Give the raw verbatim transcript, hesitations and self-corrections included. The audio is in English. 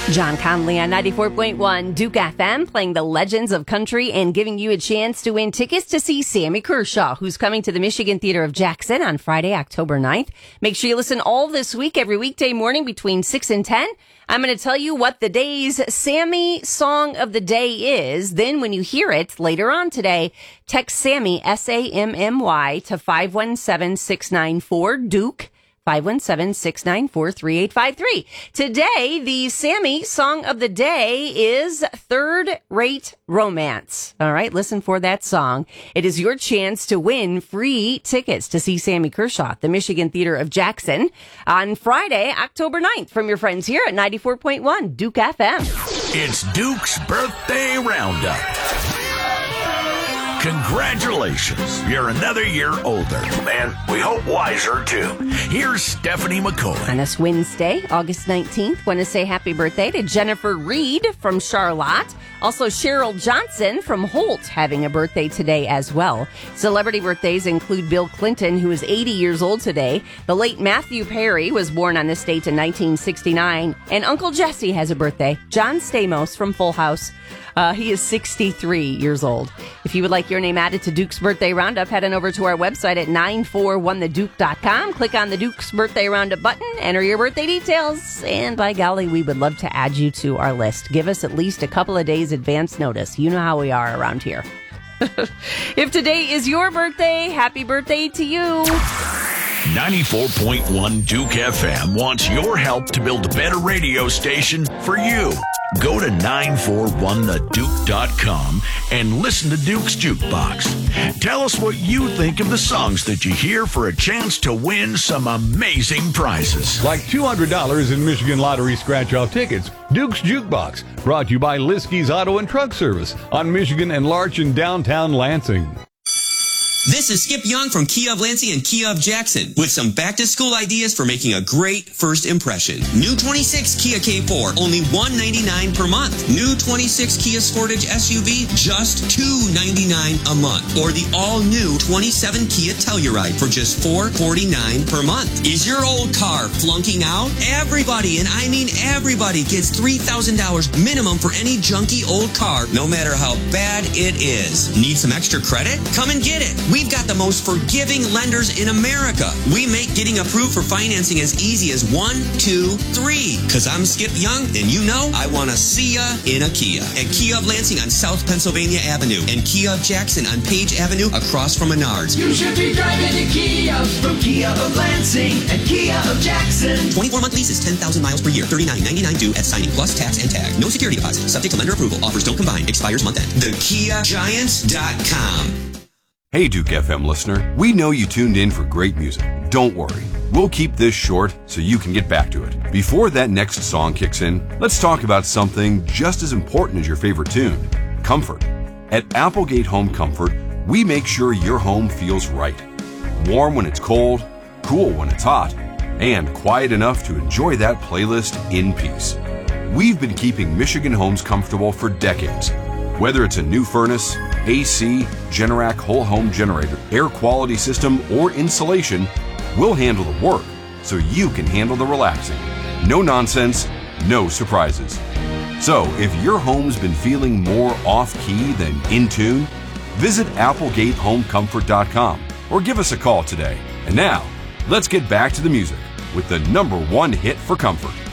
John Conley on ninety-four point one Duke F M, playing the legends of country and giving you a chance to win tickets to see Sammy Kershaw, who's coming to the Michigan Theater of Jackson on Friday, October ninth. Make sure you listen all this week, every weekday morning between six and ten. I'm going to tell you what the day's Sammy song of the day is. Then when you hear it later on today, text Sammy, S A M M Y, to five one seven, six nine four, Duke. five one seven, six nine four, three eight five three. Today, the Sammy song of the day is Third Rate Romance. All right, listen for that song. It is your chance to win free tickets to see Sammy Kershaw at the Michigan Theater of Jackson on Friday, October ninth, from your friends here at ninety-four point one Duke F M. It's Duke's Birthday Roundup. Congratulations, you're another year older, and we hope wiser, too. Here's Stephanie McCoy. On this Wednesday, August nineteenth, want to say happy birthday to Jennifer Reed from Charlotte. Also, Cheryl Johnson from Holt having a birthday today as well. Celebrity birthdays include Bill Clinton, who is eighty years old today. The late Matthew Perry was born on this date in nineteen sixty-nine. And Uncle Jesse has a birthday. John Stamos from Full House. Uh, he is sixty-three years old. If you would like your name added to Duke's Birthday Roundup, head on over to our website at nine four one the duke dot com. Click on the Duke's Birthday Roundup button, enter your birthday details, and by golly, we would love to add you to our list. Give us at least a couple of days advance notice. You know how we are around here. If today is your birthday, happy birthday to you. ninety-four point one Duke F M wants your help to build a better radio station for you. Go to nine four one the duke dot com and listen to Duke's Jukebox. Tell us what you think of the songs that you hear for a chance to win some amazing prizes. Like two hundred dollars in Michigan Lottery scratch-off tickets. Duke's Jukebox, brought to you by Liskey's Auto and Truck Service on Michigan and Larch in downtown Lansing. This is Skip Young from Kia of Lansing and Kia of Jackson with some back-to-school ideas for making a great first impression. New twenty-six Kia K four, only one hundred ninety-nine dollars per month. New twenty-six Kia Sportage S U V, just two hundred ninety-nine dollars a month. Or the all-new twenty-seven Kia Telluride for just four hundred forty-nine dollars per month. Is your old car flunking out? Everybody, and I mean everybody, gets three thousand dollars minimum for any junky old car, no matter how bad it is. Need some extra credit? Come and get it. We've got the most forgiving lenders in America. We make getting approved for financing as easy as one, two, three. Cause I'm Skip Young, and you know I want to see ya in a Kia. At Kia of Lansing on South Pennsylvania Avenue and Kia of Jackson on Page Avenue across from Menards. You should be driving a Kia from Kia of Lansing and Kia of Jackson. twenty-four month leases, ten thousand miles per year, thirty-nine ninety-nine due at signing plus tax and tag. No security deposit. Subject to lender approval. Offers don't combine. Expires month end. the kia giants dot com. Hey Duke F M listener, we know you tuned in for great music. Don't worry, we'll keep this short so you can get back to it. Before that next song kicks in, let's talk about something just as important as your favorite tune, comfort. At Applegate Home Comfort, we make sure your home feels right. Warm when it's cold, cool when it's hot, and quiet enough to enjoy that playlist in peace. We've been keeping Michigan homes comfortable for decades. Whether it's a new furnace, A C, Generac whole home generator, air quality system, or insulation, we'll handle the work so you can handle the relaxing. No nonsense, no surprises. So if your home's been feeling more off-key than in tune, visit applegate home comfort dot com or give us a call today. And now, let's get back to the music with the number one hit for comfort.